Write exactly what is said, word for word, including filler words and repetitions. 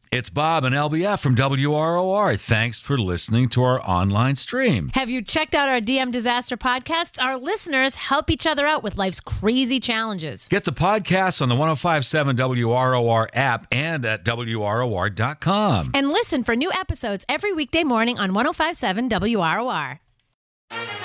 It's Bob and L B F from W R O R. Thanks for listening to our online stream. Have you checked out our D M Disaster podcasts? Our listeners help each other out with life's crazy challenges. Get the podcasts on the one oh five seven W R O R app and at W R O R dot com. And listen for new episodes every weekday morning on one oh five seven W R O R.